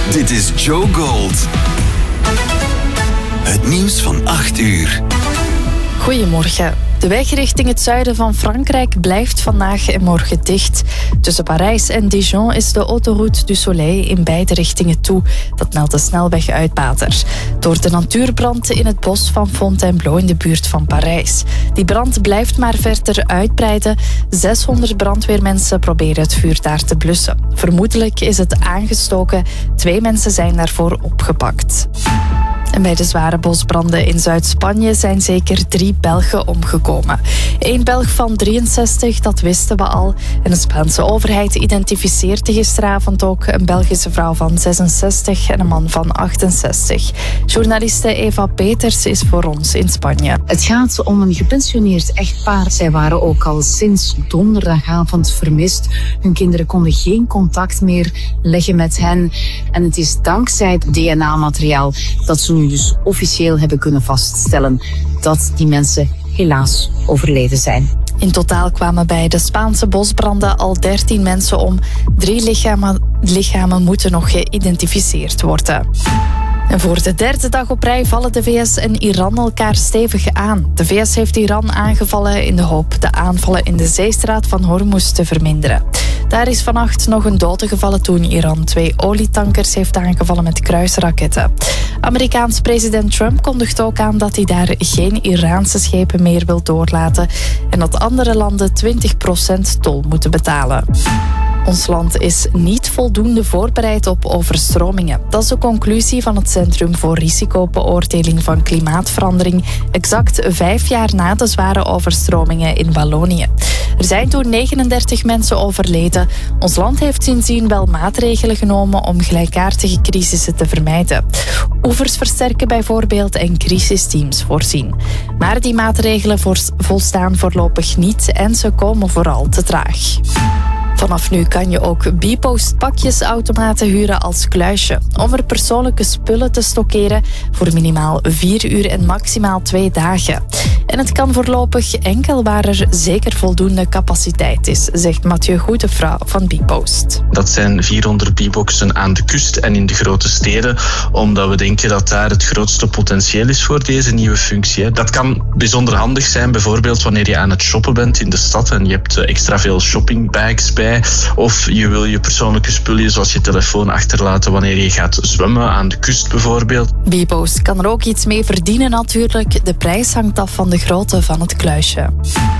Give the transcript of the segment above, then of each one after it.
Dit is Joe Gold. Het nieuws van 8 uur. Goedemorgen. De weg richting het zuiden van Frankrijk blijft vandaag en morgen dicht. Tussen Parijs en Dijon is de autoroute du Soleil in beide richtingen toe. Dat meldt de snelweguitbater. Door de natuurbrand in het bos van Fontainebleau in de buurt van Parijs. Die brand blijft maar verder uitbreiden. 600 brandweermensen proberen het vuur daar te blussen. Vermoedelijk is het aangestoken. 2 mensen zijn daarvoor opgepakt. En bij de zware bosbranden in Zuid-Spanje zijn zeker 3 Belgen omgekomen. 1 Belg van 63, dat wisten we al. En de Spaanse overheid identificeerde gisteravond ook een Belgische vrouw van 66 en een man van 68. Journaliste Eva Peters is voor ons in Spanje. Het gaat om een gepensioneerd echtpaar. Zij waren ook al sinds donderdagavond vermist. Hun kinderen konden geen contact meer leggen met hen. En het is dankzij het DNA-materiaal dat ze nu dus officieel hebben kunnen vaststellen dat die mensen helaas overleden zijn. In totaal kwamen bij de Spaanse bosbranden al 13 mensen om. 3 lichamen moeten nog geïdentificeerd worden. En voor de 3e dag op rij vallen de VS en Iran elkaar stevig aan. De VS heeft Iran aangevallen in de hoop de aanvallen in de zeestraat van Hormuz te verminderen. Daar is vannacht nog een dode gevallen toen Iran 2 olietankers heeft aangevallen met kruisraketten. Amerikaans president Trump kondigt ook aan dat hij daar geen Iraanse schepen meer wil doorlaten en dat andere landen 20% tol moeten betalen. Ons land is niet voldoende voorbereid op overstromingen. Dat is de conclusie van het Centrum voor Risicobeoordeling van Klimaatverandering, exact 5 jaar na de zware overstromingen in Wallonië. Er zijn toen 39 mensen overleden. Ons land heeft sindsdien wel maatregelen genomen om gelijkaardige crisissen te vermijden. Oevers versterken bijvoorbeeld en crisisteams voorzien. Maar die maatregelen volstaan voorlopig niet en ze komen vooral te traag. Vanaf nu kan je ook Bpost pakjesautomaten huren als kluisje om er persoonlijke spullen te stockeren voor minimaal 4 uur en maximaal 2 dagen. En het kan voorlopig enkel waar er zeker voldoende capaciteit is, zegt Mathieu Goedevrouw van Bpost. Dat zijn 400 Bboxen aan de kust en in de grote steden, omdat we denken dat daar het grootste potentieel is voor deze nieuwe functie. Dat kan bijzonder handig zijn, bijvoorbeeld wanneer je aan het shoppen bent in de stad en je hebt extra veel shoppingbags bij. Of je wil je persoonlijke spullen zoals je telefoon achterlaten wanneer je gaat zwemmen aan de kust bijvoorbeeld. Bpost kan er ook iets mee verdienen natuurlijk. De prijs hangt af van de grootte van het kluisje.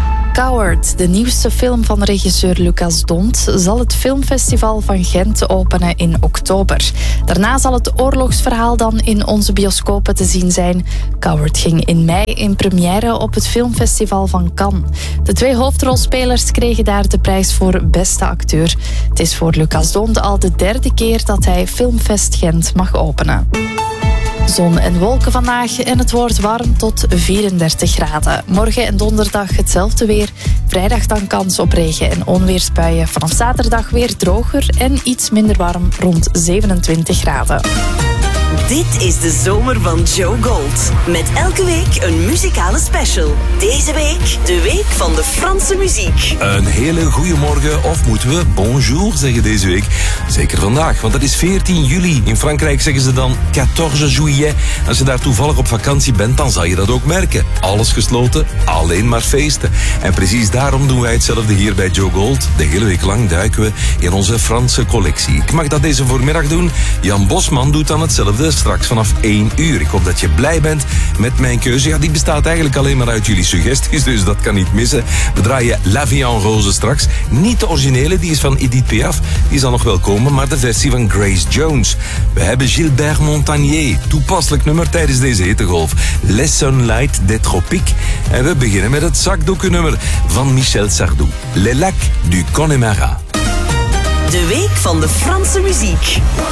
Coward, de nieuwste film van regisseur Lucas Dont, zal het filmfestival van Gent openen in oktober. Daarna zal het oorlogsverhaal dan in onze bioscopen te zien zijn. Coward ging in mei in première op het filmfestival van Cannes. De 2 hoofdrolspelers kregen daar de prijs voor beste acteur. Het is voor Lucas Dont al de 3e keer dat hij Filmfest Gent mag openen. Zon en wolken vandaag en het wordt warm tot 34 graden. Morgen en donderdag hetzelfde weer. Vrijdag dan kans op regen- en onweersbuien. Vanaf zaterdag weer droger en iets minder warm rond 27 graden. Dit is de zomer van Joe Gold. Met elke week een muzikale special. Deze week de week van de Franse muziek. Een hele goede morgen, of moeten we bonjour zeggen deze week? Zeker vandaag, want het is 14 juli. In Frankrijk zeggen ze dan 14 juillet. Als je daar toevallig op vakantie bent, dan zal je dat ook merken. Alles gesloten, alleen maar feesten. En precies daarom doen wij hetzelfde hier bij Joe Gold. De hele week lang duiken we in onze Franse collectie. Ik mag dat deze voormiddag doen. Jan Bosman doet dan hetzelfde straks vanaf 1 uur. Ik hoop dat je blij bent met mijn keuze. Ja, die bestaat eigenlijk alleen maar uit jullie suggesties, dus dat kan niet missen. We draaien La Vie en Rose straks. Niet de originele, die is van Edith Piaf. Die zal nog wel komen, maar de versie van Grace Jones. We hebben Gilbert Montagnier. Toepasselijk nummer tijdens deze hittegolf. Les Sunlight des Tropiques. En we beginnen met het zakdoekennummer van Michel Sardou. Les Lacs du Connemara. De week van de Franse muziek.